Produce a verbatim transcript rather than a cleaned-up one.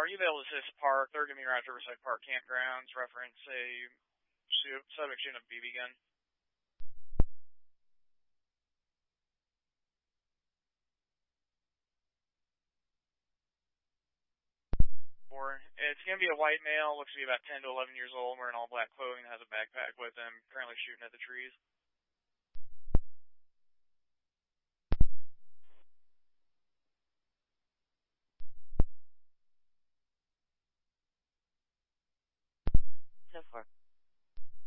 are you able to assist Park, third Community Garage Riverside Park Campgrounds, reference a subject shooting a B B gun? Four. It's going to be a white male, looks to be about ten to eleven years old, wearing all black clothing, has a backpack with him, currently shooting at the trees.